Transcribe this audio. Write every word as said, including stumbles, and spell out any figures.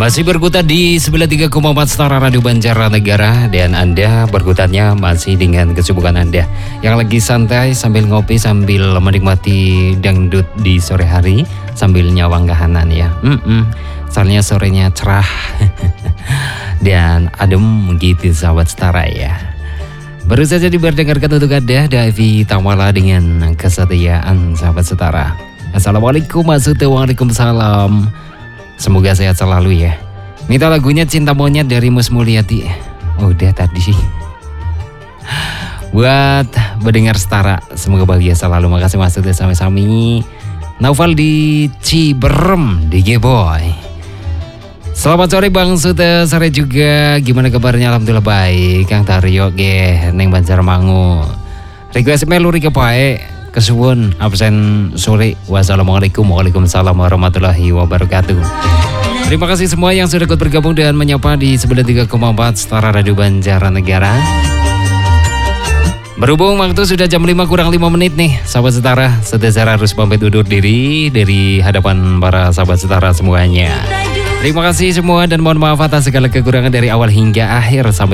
Masih berkutat di sembilan puluh tiga koma empat Setara Radio Banjarnegara. Dan Anda berkutatnya masih dengan kesibukan Anda yang lagi santai sambil ngopi, sambil menikmati dangdut di sore hari, sambil nyawang kahanan ya. Mm-mm. Soalnya sorenya cerah dan adem gitu sahabat Setara ya. Baru saja diberdengarkan untuk Anda Davi Tamala dengan Kesetiaan sahabat Setara. Assalamualaikum warahmatullahi wabarakatuh. Semoga sehat selalu ya. Minta lagunya Cinta Monyet dari Mus Mulyati. Udah tadi. Buat pendengar Setara, semoga bahagia selalu. Makasih Mas Sudah sami-sami. Naufal di Ciberem, D J Boy. Selamat sore Bang Sute, sore juga. Gimana kabarnya? Alhamdulillah baik. Kang Taryo ge neng Banjarmangu. Request melu ke pae. Kesuwun absen sore. Wassalamualaikum Waalaikumsalam warahmatullahi wabarakatuh. Terima kasih semua yang sudah ikut bergabung dan menyapa di sembilan puluh tiga koma empat Setara Radio Banjarnegara. Berhubung waktu sudah jam lima kurang lima menit nih sahabat Setara, Setara harus pamit undur diri dari hadapan para sahabat Setara semuanya. Terima kasih semua dan mohon maaf atas segala kekurangan dari awal hingga akhir. Sampai